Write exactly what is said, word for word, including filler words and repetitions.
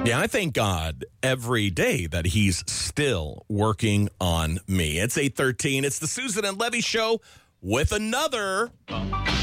Yeah, I thank God every day that he's still working on me. It's eight thirteen. It's the Susan and Levy Show with another